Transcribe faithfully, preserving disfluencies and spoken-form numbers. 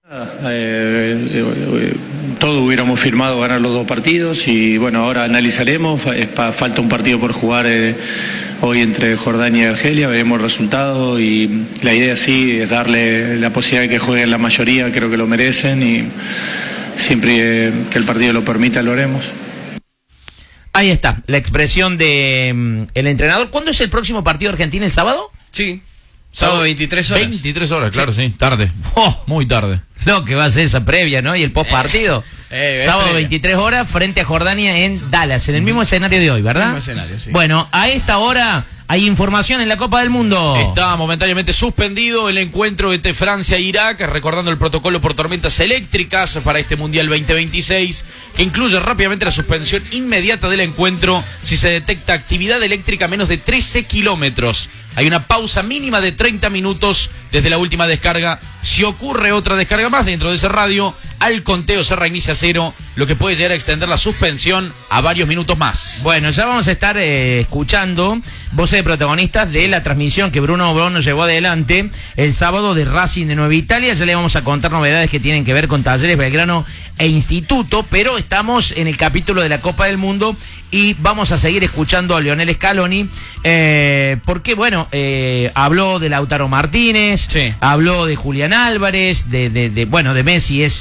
Eh, eh, todo hubiéramos firmado ganar los dos partidos y bueno, ahora analizaremos, falta un partido por jugar eh, hoy entre Jordania y Argelia, veremos el resultado y la idea sí es darle la posibilidad de que jueguen la mayoría, creo que lo merecen y siempre eh, que el partido lo permita lo haremos. Ahí está, la expresión de um, el entrenador. ¿Cuándo es el próximo partido de Argentina? ¿El sábado? Sí. Sábado veintitrés horas. veintitrés horas, claro, sí. sí. Tarde. Oh, muy tarde. No, que va a ser esa previa, ¿no? Y el post partido. Eh, eh, Sábado veintitrés horas frente a Jordania en Dallas, en el mismo escenario de hoy, ¿verdad? El mismo escenario, sí. Bueno, a esta hora hay información en la Copa del Mundo. Está momentáneamente suspendido el encuentro entre Francia e Irak, recordando el protocolo por tormentas eléctricas para este Mundial veinte veintiséis, que incluye rápidamente la suspensión inmediata del encuentro si se detecta actividad eléctrica a menos de trece kilómetros. Hay una pausa mínima de treinta minutos desde la última descarga. Si ocurre otra descarga más dentro de ese radio, al conteo se reinicia cero, lo que puede llegar a extender la suspensión a varios minutos más. Bueno, ya vamos a estar eh, escuchando voces de protagonistas de la transmisión que Bruno Brono llevó adelante el sábado de Racing de Nueva Italia. Ya le vamos a contar novedades que tienen que ver con Talleres, Belgrano e Instituto, pero estamos en el capítulo de la Copa del Mundo y vamos a seguir escuchando a Lionel Scaloni, eh, porque bueno, eh, habló de Lautaro Martínez, sí. habló de Julián Álvarez, de, de, de bueno, de Messi es